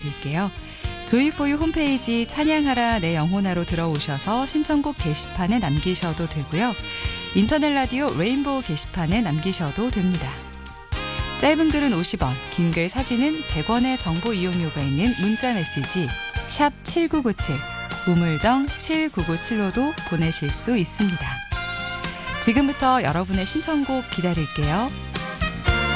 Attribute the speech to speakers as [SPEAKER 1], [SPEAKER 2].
[SPEAKER 1] 알려드릴게요. 조이포유 홈페이지 찬양하라 내 영혼아로 들어오셔서 신청곡 게시판에 남기셔도 되고요. 인터넷 라디오 레인보우 게시판에 남기셔도 됩니다. 짧은 글은 50원, 긴 글 사진은 100원의 정보 이용료가 있는 문자 메시지 샵 7997, 우물정 7997로도 보내실 수 있습니다. 지금부터 여러분의 신청곡 기다릴게요.